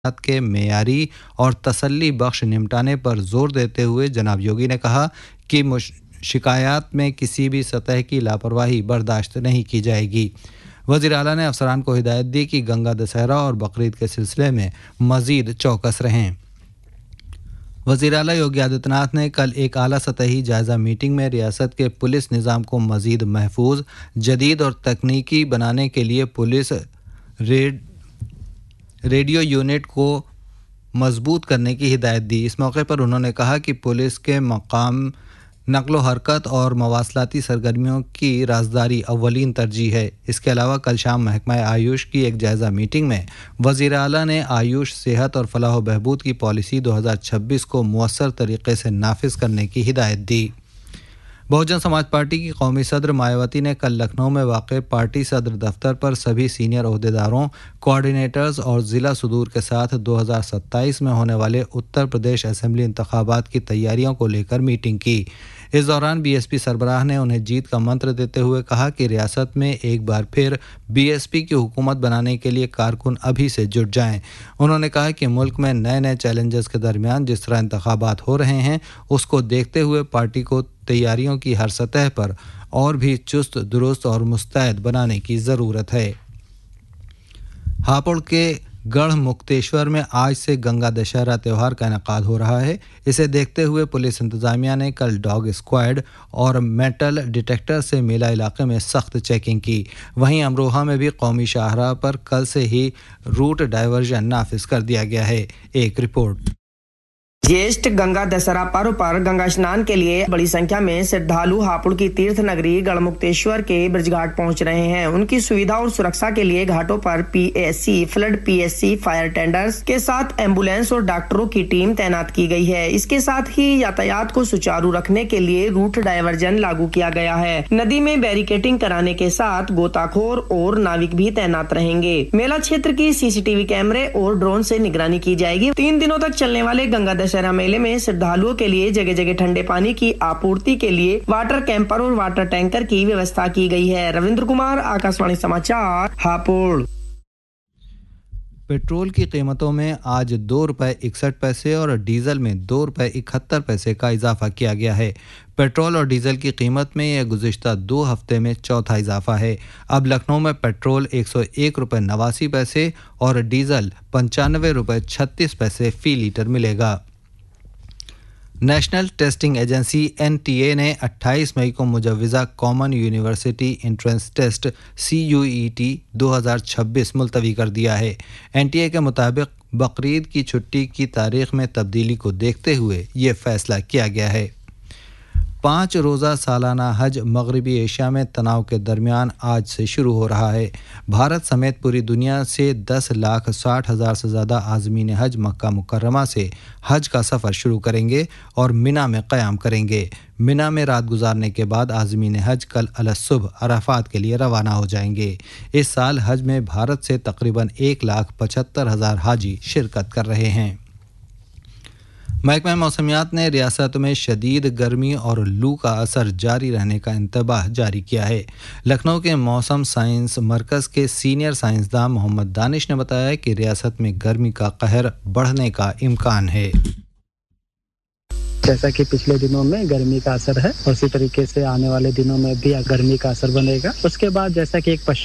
के मेयारी और तसल्ली बख्श निपटाने पर जोर देते हुए जनाब योगी ने कहा कि शिकायत में किसी भी सतह की लापरवाही बर्दाश्त नहीं की जाएगी। वज़ीर आला ने अफसरान को हिदायत दी कि गंगा दशहरा और बकरीद के सिलसिले में मज़ीद चौकस रहें। वज़ीर आला योगी आदित्यनाथ ने कल एक आला सतही जायज़ा मीटिंग में रियासत के पुलिस निज़ाम को मज़ीद महफूज, जदीद और तकनीकी बनाने के लिए पुलिस रेडियो यूनिट को मजबूत करने की हिदायत दी। इस मौके पर उन्होंने कहा कि पुलिस के मकाम नक़्लो हरकत और मवासलाती सरगर्मियों की राजदारी अव्वलीन तरजीह है। इसके अलावा कल शाम महकमा आयुष की एक जायज़ा मीटिंग में वज़ीर आला ने आयुष सेहत और फलाह व बहबूद की पॉलिसी 2026 को मुअस्सर तरीके से नाफिज करने की हिदायत दी। बहुजन समाज पार्टी की कौमी सदर मायावती ने कल लखनऊ में वाक़ पार्टी सदर दफ्तर पर सभी सीनियर ओहदेदारों, कोऑर्डिनेटर्स और ज़िला सदूर के साथ 2027 में होने वाले उत्तर प्रदेश असेंबली इंतखाबात की तैयारियों को लेकर मीटिंग की। इस दौरान बीएसपी सरबराह ने उन्हें जीत का मंत्र देते हुए कहा कि रियासत में एक बार फिर बीएसपी की हुकूमत बनाने के लिए कारकुन अभी से जुट जाएं। उन्होंने कहा कि मुल्क में नए नए चैलेंजेस के दरमियान जिस तरह इंतखाबात हो रहे हैं उसको देखते हुए पार्टी को तैयारियों की हर सतह पर और भी चुस्त दुरुस्त और मुस्तैद बनाने की ज़रूरत है। हापुड़ के गढ़ मुक्तेश्वर में आज से गंगा दशहरा त्यौहार का इनेकाद हो रहा है। इसे देखते हुए पुलिस इंतजामिया ने कल डॉग स्क्वाड और मेटल डिटेक्टर से मेला इलाके में सख्त चेकिंग की। वहीं अमरोहा में भी कौमी शाहराह पर कल से ही रूट डायवर्जन नाफिज कर दिया गया है। एक रिपोर्ट। ज्येष्ठ गंगा दशहरा पर्व पर गंगा स्नान के लिए बड़ी संख्या में श्रद्धालु हापुड़ की तीर्थ नगरी गढ़मुक्तेश्वर के ब्रजघाट पहुंच रहे हैं। उनकी सुविधा और सुरक्षा के लिए घाटों पर PSC, flood PSC, fire tenders के साथ एम्बुलेंस और डॉक्टरों की टीम तैनात की गई है। इसके साथ ही यातायात को सुचारू रखने के लिए रूट डायवर्जन लागू किया गया है। नदी में बैरिकेटिंग कराने के साथ गोताखोर और नाविक भी तैनात रहेंगे। मेला क्षेत्र की सीसीटीवी कैमरे और ड्रोन से निगरानी की जाएगी। 3 दिनों तक चलने वाले गंगा दशहरा मेले में श्रद्धालुओं के लिए जगह जगह ठंडे पानी की आपूर्ति के लिए वाटर कैंपर और वाटर टैंकर की व्यवस्था की गई है। रविंद्र कुमार, आकाशवाणी समाचार, हापुड़। पेट्रोल की कीमतों में आज ₹2.61 और डीजल में ₹2.71 का इजाफा किया गया है। पेट्रोल और डीजल की कीमत में यह गुज़िश्ता 2 हफ्ते में चौथा इजाफा है। अब लखनऊ में पेट्रोल ₹101.89 और डीजल ₹95.36 फी लीटर मिलेगा। नेशनल टेस्टिंग एजेंसी एनटीए ने 28 मई को मुजव्वज़ा common university entrance test CUET 2026 मुलतवी कर दिया है। एनटीए के मुताबिक बकरीद की छुट्टी की तारीख में तब्दीली को देखते हुए ये फैसला किया गया है। 5 रोज़ा सालाना हज मगरबी एशिया में तनाव के दरमियान आज से शुरू हो रहा है। भारत समेत पूरी दुनिया से 10,60,000 से ज़्यादा आज़मीन हज मक्का मुकर्रमा से हज का सफ़र शुरू करेंगे और मिना में क़याम करेंगे। मिना में रात गुजारने के बाद आज़मीन हज कल अलसुबह अराफात के लिए रवाना हो जाएंगे। इस साल हज में भारत से तकरीबन 1,75,000 हाजी शिरकत कर रहे हैं। महकमा मौसमियात ने रियासत में शदीद गर्मी और लू का असर जारी रहने का इंतबाह जारी किया है। लखनऊ के मौसम साइंस मरकज़ के सीनियर साइंसदान मोहम्मद दानिश ने बताया कि रियासत में गर्मी का कहर बढ़ने का इम्कान है। जैसा कि पिछले दिनों में गर्मी का असर है, उसी तरीके से आने वाले दिनों में भी गर्मी का असर बनेगा। उसके बाद जैसा कि एक